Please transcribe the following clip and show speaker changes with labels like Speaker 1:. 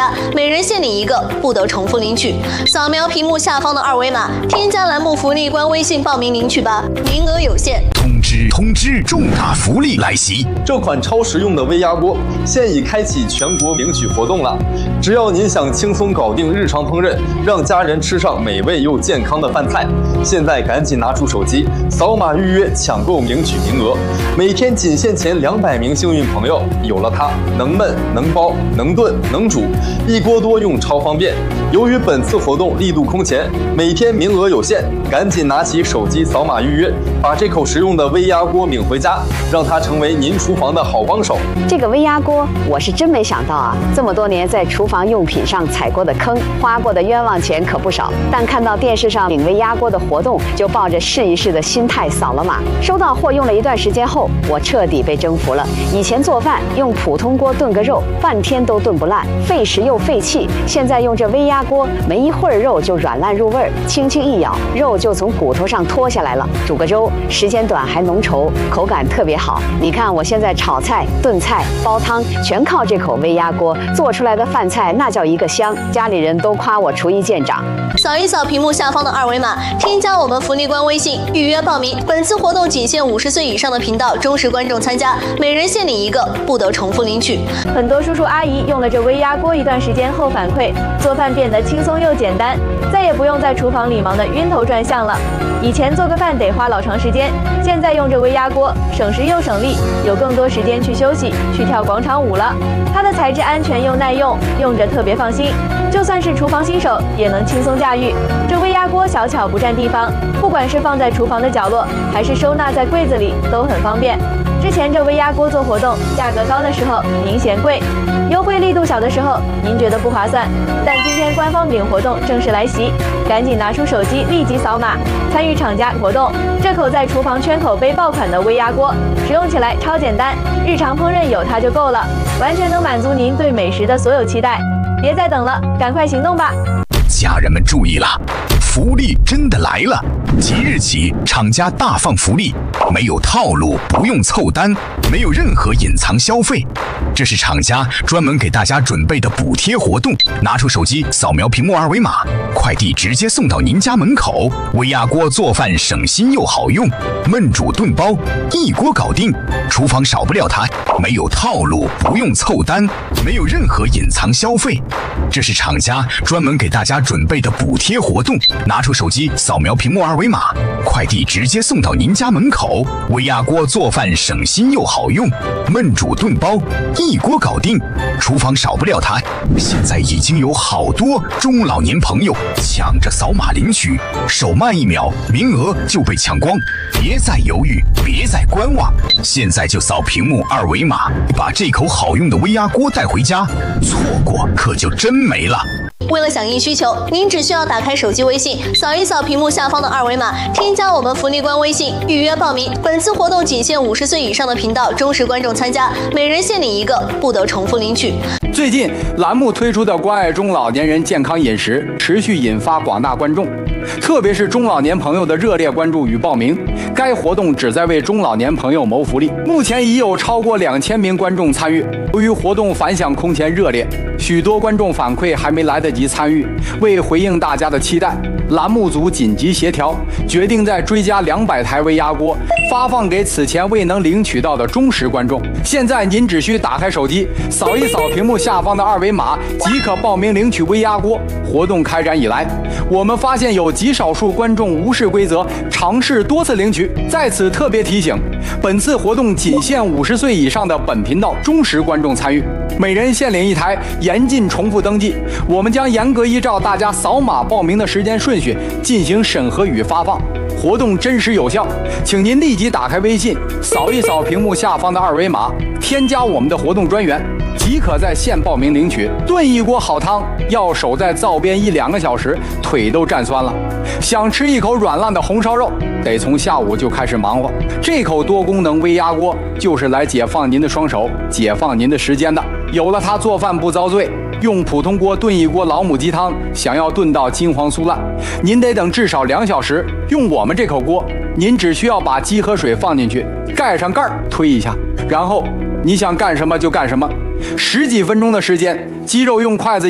Speaker 1: 加，每人限领1个，不得重复领取。扫描屏幕下方的2维码，添加栏目福利官微信报名领取吧，名额有限。
Speaker 2: 通知！重大福利来袭！
Speaker 3: 这款超实用的微压锅现已开启全国领取活动了。只要您想轻松搞定日常烹饪，让家人吃上美味又健康的饭菜，现在赶紧拿出手机，扫码预约抢购领取名额。每天仅限前200名幸运朋友，有了它，能焖能包能炖能煮，一锅多用超方便。由于本次活动力度空前，每天名额有限，赶紧拿起手机扫码预约，把这口实用的微压锅领回家，让它成为您厨房的好帮手。
Speaker 4: 这个微压锅我是真没想到啊，这么多年在厨房用品上踩过的坑，花过的冤枉钱可不少。但看到电视上领微压锅的活动，就抱着试一试的心态扫了码。收到货用了一段时间后，我彻底被征服了。以前做饭用普通锅炖个肉，半天都炖不烂，费时又费气。现在用这微压锅，没一会儿肉就软烂入味儿，轻轻一咬，肉就从骨头上脱下来了。煮个粥，时间短还浓稠，口感特别好。你看我现在炒菜、炖菜、煲汤，全靠这口微压锅做出来的饭菜，那叫一个香。家里人都夸我厨艺见长。
Speaker 1: 扫一扫屏幕下方的2维码，添加我们福利官微信预约报名。本次活动仅限50岁以上的频道忠实观众参加，每人限领1个，不得重复领取。
Speaker 5: 很多叔叔阿姨用了这微压锅一段时间后反馈，做饭变得轻松又简单，再也不用在厨房里忙得晕头转向了。以前做个饭得花老长时间，现在用这微压锅，省时又省力，有更多时间去休息、去跳广场舞了。它的材质安全又耐用，用着特别放心，就算是厨房新手也能轻松驾驭。这微压锅小巧不占地方，不管是放在厨房的角落，还是收纳在柜子里，都很方便。之前这微压锅做活动，价格高的时候您嫌贵，优惠力度小的时候您觉得不划算。但今天官方领活动正式来袭，赶紧拿出手机立即扫码参与厂家活动。这口在厨房圈口碑爆款的微压锅，使用起来超简单，日常烹饪有它就够了，完全能满足您对美食的所有期待。别再等了，赶快行动吧！
Speaker 2: 家人们注意了，福利真的来了！即日起，厂家大放福利，没有套路，不用凑单，没有任何隐藏消费。这是厂家专门给大家准备的补贴活动，拿出手机扫描屏幕2维码，快递直接送到您家门口。微压锅做饭省心又好用，焖煮炖包一锅搞定，厨房少不了它。没有套路，不用凑单，没有任何隐藏消费。这是厂家专门给大家准备的补贴活动，拿出手机扫描屏幕2维码，快递直接送到您家门口。微压锅做饭省心又好用，焖煮炖包一锅搞定，厨房少不了它。现在已经有好多中老年朋友抢着扫码领取，手慢1秒，名额就被抢光。别再犹豫，别再观望，现在就扫屏幕2维码，把这口好用的微压锅带回家，错过可就真没了。
Speaker 1: 为了响应需求，您只需要打开手机微信，扫一扫屏幕下方的2维码，添加我们福利官微信预约报名。本次活动仅限50岁以上的频道忠实观众参加，每人限领1个，不得重复领取。
Speaker 6: 最近栏目推出的关爱中老年人健康饮食持续引发广大观众，特别是中老年朋友的热烈关注与报名。该活动旨在为中老年朋友谋福利，目前已有超过2000名观众参与。由于活动反响空前热烈，许多观众反馈还没来得及参与。为回应大家的期待，栏目组紧急协调，决定再追加200台微压锅，发放给此前未能领取到的忠实观众。现在您只需打开手机，扫一扫屏幕下方的2维码，即可报名领取微压锅。活动开展以来，我们发现有极少数观众无视规则，尝试多次领取。在此特别提醒，本次活动仅限50岁以上的本频道忠实观众参与，每人限领1台，严禁重复登记。我们将严格依照大家扫码报名的时间顺序进行审核与发放，活动真实有效。请您立即打开微信，扫一扫屏幕下方的2维码，添加我们的活动专员，即可在线报名领取。炖一锅好汤要守在灶边1-2个小时，腿都站酸了。想吃一口软烂的红烧肉，得从下午就开始忙活。这口多功能微压锅就是来解放您的双手，解放您的时间的。有了它，做饭不遭罪。用普通锅炖一锅老母鸡汤，想要炖到金黄酥烂，您得等至少2小时。用我们这口锅，您只需要把鸡和水放进去，盖上盖儿，推一下，然后你想干什么就干什么。10几分钟的时间，鸡肉用筷子